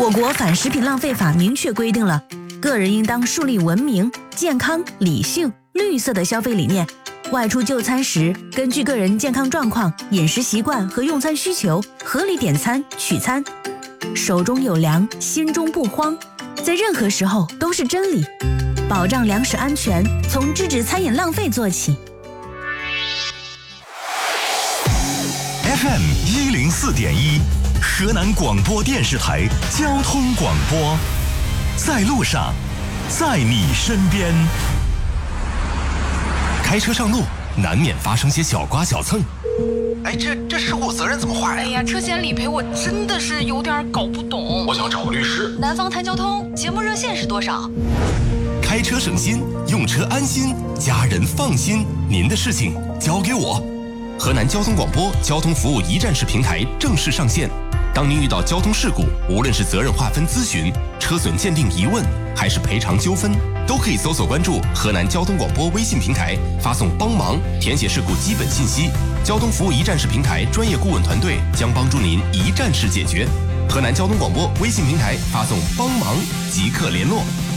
我国反食品浪费法明确规定了，个人应当树立文明、健康、理性、绿色的消费理念。外出就餐时，根据个人健康状况、饮食习惯和用餐需求，合理点餐取餐。手中有粮，心中不慌，在任何时候都是真理。保障粮食安全，从制止餐饮浪费做起。 FM 104.1，河南广播电视台交通广播，在路上，在你身边。开车上路，难免发生些小刮小蹭。 哎，这事故责任怎么划呀？ 哎呀，车险理赔我真的是有点搞不懂。 我想找个律师。 南方谈交通节目热线是多少？ 开车省心，用车安心，家人放心。您的事情交给我。河南交通广播交通服务一站式平台正式上线。当您遇到交通事故，无论是责任划分咨询、车损鉴定疑问，还是赔偿纠纷，都可以搜索关注河南交通广播微信平台，发送帮忙，填写事故基本信息。交通服务一站式平台专业顾问团队将帮助您一站式解决。河南交通广播微信平台发送帮忙即刻联络。